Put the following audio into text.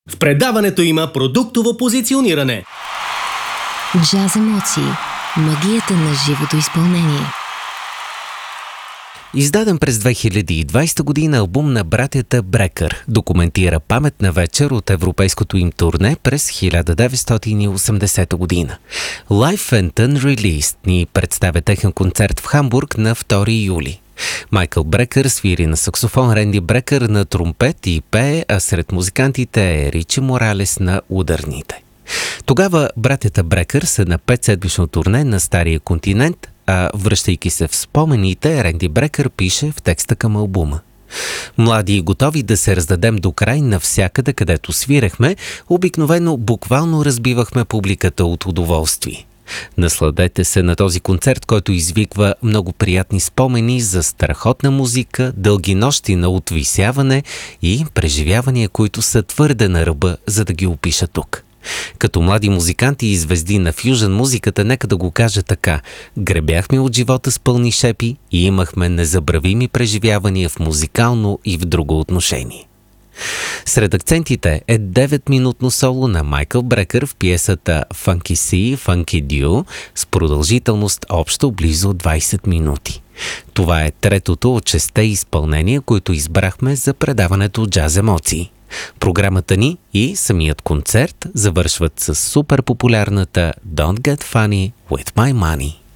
В предаването има продуктово позициониране. Джаз емоции. Магията на живото изпълнение. Издаден през 2020 година албум на братята Брекър документира паметна вечер от европейското им турне през 1980 година. Live and Unreleased ни представя техен концерт в Хамбург на 2 юли. Майкъл Брекър свири на саксофон, Ренди Брекър на тромпет и пее, а сред музикантите е Ричи Моралес на ударните. Тогава братята Брекър са на 5-седмично турне на Стария континент, а връщайки се в спомените, Ренди Брекър пише в текста към албума: "Млади и готови да се раздадем до край навсякъде, където свирехме, обикновено буквално разбивахме публиката от удоволствие. Насладете се на този концерт, който извиква много приятни спомени за страхотна музика, дълги нощи на отвисяване и преживявания, които са твърде на ръба, за да ги опиша тук. Като млади музиканти и звезди на фюжън музиката, нека да го кажа така: гребяхме от живота с пълни шепи и имахме незабравими преживявания в музикално и в друго отношение." Сред акцентите е 9-минутно соло на Майкъл Брекър в пиесата Funky Sea, Funky Dew с продължителност общо близо 20 минути. Това е третото от 6 изпълнения, които избрахме за предаването Джаз емоции. Програмата ни и самият концерт завършват с супер популярната Don't Get Funny With My Money.